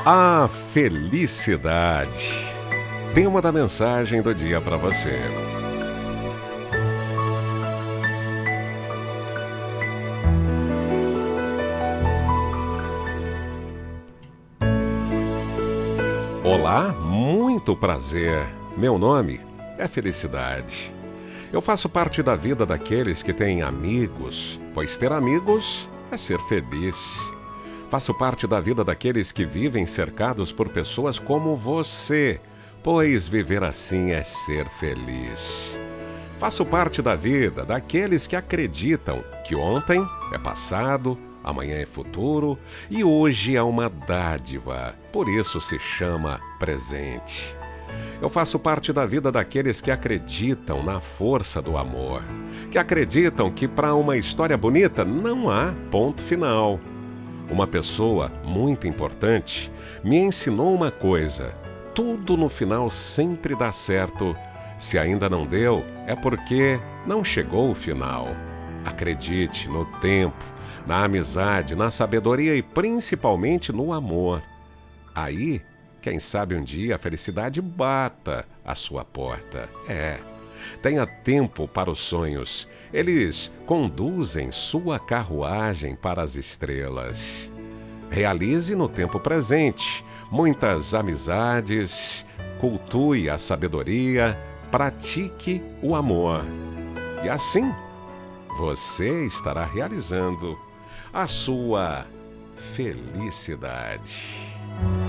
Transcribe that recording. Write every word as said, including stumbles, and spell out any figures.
A felicidade. Tema da mensagem do dia para você. Olá, muito prazer. Meu nome é Felicidade. Eu faço parte da vida daqueles que têm amigos, pois ter amigos é ser feliz. Faço parte da vida daqueles que vivem cercados por pessoas como você, pois viver assim é ser feliz. Faço parte da vida daqueles que acreditam que ontem é passado, amanhã é futuro e hoje é uma dádiva, por isso se chama presente. Eu faço parte da vida daqueles que acreditam na força do amor, que acreditam que para uma história bonita não há ponto final. Uma pessoa muito importante me ensinou uma coisa: tudo no final sempre dá certo. Se ainda não deu, é porque não chegou o final. Acredite no tempo, na amizade, na sabedoria e principalmente no amor. Aí, quem sabe um dia a felicidade bata à sua porta. É, tenha tempo para os sonhos. Eles conduzem sua carruagem para as estrelas. Realize no tempo presente muitas amizades, cultue a sabedoria, pratique o amor. E assim, você estará realizando a sua felicidade.